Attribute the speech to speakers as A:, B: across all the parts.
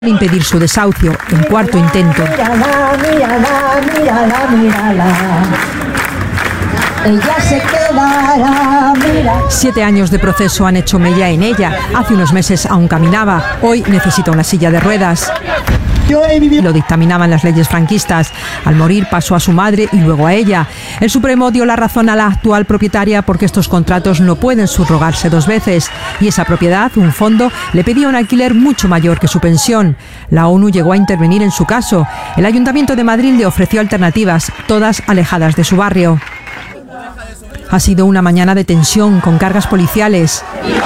A: Impedir su desahucio en cuarto intento.
B: Mírala. Ella se quedará, mira.
A: 7 años de proceso han hecho mella en ella. Hace unos meses aún caminaba. Hoy necesita una silla de ruedas. Lo dictaminaban las leyes franquistas. Al morir pasó a su madre y luego a ella. El Supremo dio la razón a la actual propietaria porque estos contratos no pueden subrogarse 2 veces. Y esa propiedad, un fondo, le pedía un alquiler mucho mayor que su pensión. La ONU llegó a intervenir en su caso. El Ayuntamiento de Madrid le ofreció alternativas, todas alejadas de su barrio. Ha sido una mañana de tensión con cargas policiales.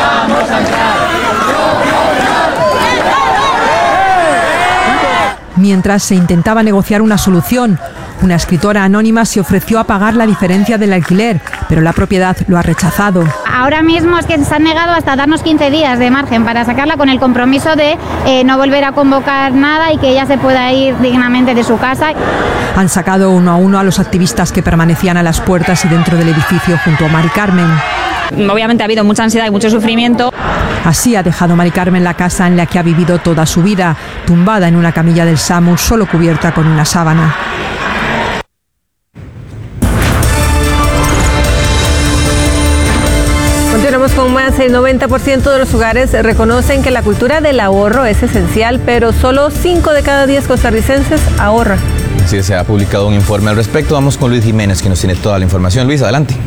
A: Mientras se intentaba negociar una solución, una escritora anónima se ofreció a pagar la diferencia del alquiler, pero la propiedad lo ha rechazado.
C: Ahora mismo es que se han negado hasta darnos 15 días de margen para sacarla con el compromiso de no volver a convocar nada y que ella se pueda ir dignamente de su casa.
A: Han sacado uno a uno a los activistas que permanecían a las puertas y dentro del edificio junto a Mari Carmen.
D: Obviamente ha habido mucha ansiedad y mucho sufrimiento.
A: Así ha dejado Mari Carmen la casa en la que ha vivido toda su vida, tumbada en una camilla del SAMU, solo cubierta con una sábana.
E: Continuamos con más. El 90% de los hogares reconocen que la cultura del ahorro es esencial, pero solo 5 de cada 10 costarricenses ahorran.
F: Sí, se ha publicado un informe al respecto. Vamos con Luis Jiménez, que nos tiene toda la información. Luis, adelante.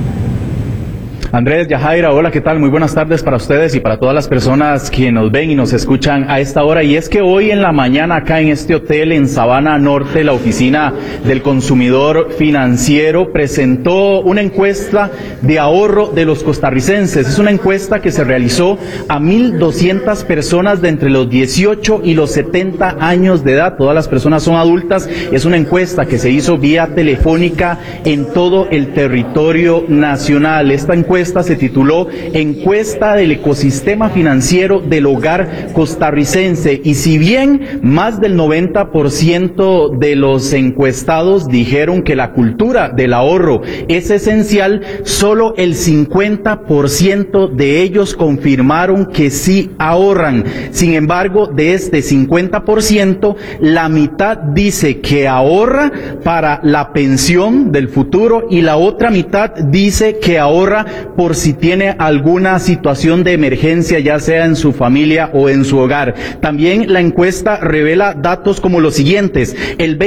G: Andrés, Yajaira, hola, ¿qué tal? Muy buenas tardes para ustedes y para todas las personas que nos ven y nos escuchan a esta hora. Y es que hoy en la mañana acá en este hotel en Sabana Norte, la Oficina del Consumidor Financiero presentó una encuesta de ahorro de los costarricenses. Es una encuesta que se realizó a 1,200 personas de entre los 18 y los 70 años de edad. Todas las personas son adultas. Es una encuesta que se hizo vía telefónica en todo el territorio nacional. Esta encuesta se tituló Encuesta del Ecosistema Financiero del Hogar Costarricense, y si bien más del 90% de los encuestados dijeron que la cultura del ahorro es esencial, solo el 50% de ellos confirmaron que sí ahorran. Sin embargo, de este 50%, la mitad dice que ahorra para la pensión del futuro y la otra mitad dice que ahorra por si tiene alguna situación de emergencia, ya sea en su familia o en su hogar. También la encuesta revela datos como los siguientes: el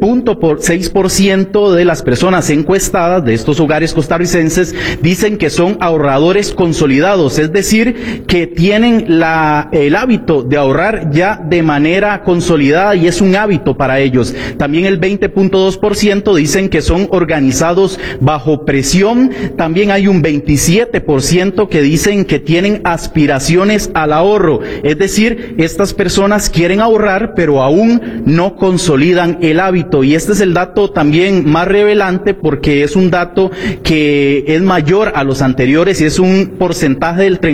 G: 20.6% de las personas encuestadas de estos hogares costarricenses dicen que son ahorradores consolidados, es decir, que tienen el hábito de ahorrar ya de manera consolidada y es un hábito para ellos. También el 20.2% dicen que son organizados bajo presión. También hay un 27% que dicen que tienen aspiraciones al ahorro, es decir, estas personas quieren ahorrar pero aún no consolidan el hábito. Y este es el dato también más revelante porque es un dato que es mayor a los anteriores y es un porcentaje del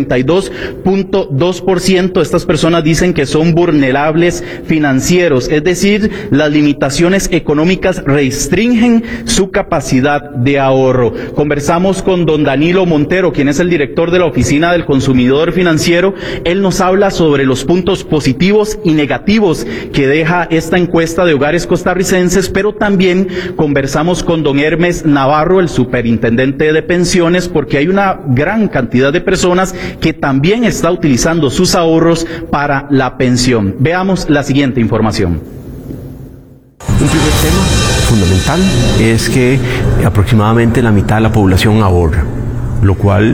G: 32.2%. Estas personas dicen que son vulnerables financieros, es decir, las limitaciones económicas restringen su capacidad de ahorro. Conversamos con don Danilo Montero, quien es el director de la Oficina del Consumidor Financiero. Él nos habla sobre los puntos positivos y negativos que deja esta encuesta de hogares costarricenses, pero también conversamos con don Hermes Navarro, el superintendente de pensiones, porque hay una gran cantidad de personas que también está utilizando sus ahorros para la pensión. Veamos la siguiente información.
H: Un primer tema fundamental es que aproximadamente la mitad de la población ahorra, lo cual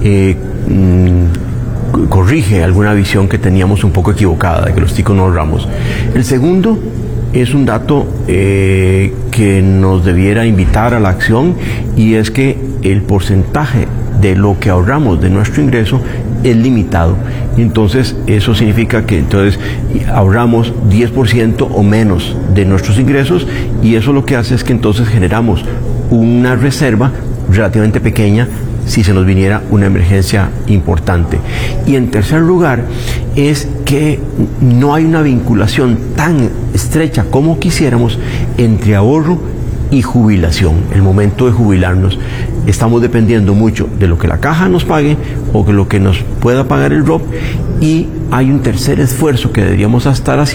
H: corrige alguna visión que teníamos un poco equivocada de que los ticos no ahorramos. El segundo es un dato que nos debiera invitar a la acción, y es que el porcentaje de lo que ahorramos de nuestro ingreso es limitado. Entonces eso significa que entonces ahorramos 10% o menos de nuestros ingresos, y eso lo que hace es que entonces generamos una reserva relativamente pequeña si se nos viniera una emergencia importante. Y en tercer lugar es que no hay una vinculación tan estrecha como quisiéramos entre ahorro y jubilación, el momento de jubilarnos. estamos dependiendo mucho de lo que la caja nos pague o de lo que nos pueda pagar el ROP, y hay un tercer esfuerzo que deberíamos estar haciendo,